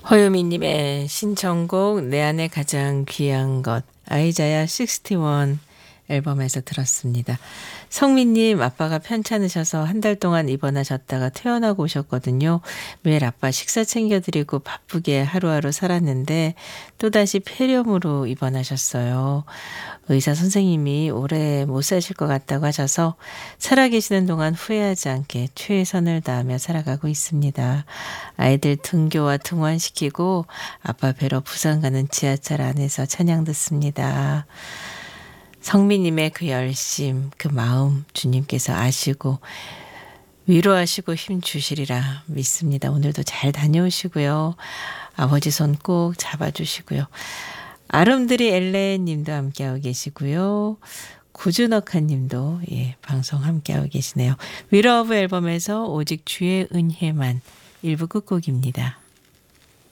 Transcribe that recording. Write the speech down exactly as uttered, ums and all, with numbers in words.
허유미님의 신청곡 내 안에 가장 귀한 것 아이자야 육십일 앨범에서 들었습니다. 성민님 아빠가 편찮으셔서 한 달 동안 입원하셨다가 퇴원하고 오셨거든요. 매일 아빠 식사 챙겨드리고 바쁘게 하루하루 살았는데 또다시 폐렴으로 입원하셨어요. 의사 선생님이 오래 못 사실 것 같다고 하셔서 살아계시는 동안 후회하지 않게 최선을 다하며 살아가고 있습니다. 아이들 등교와 등원시키고 아빠 뵈러 부산 가는 지하철 안에서 찬양 듣습니다. 성민님의 그 열심, 그 마음 주님께서 아시고 위로하시고 힘 주시리라 믿습니다. 오늘도 잘 다녀오시고요. 아버지 손 꼭 잡아주시고요. 아름드리 엘레 님도 함께하고 계시고요. 구준옥한 님도 예, 방송 함께하고 계시네요. 위로오브 앨범에서 오직 주의 은혜만 일부 끝곡입니다.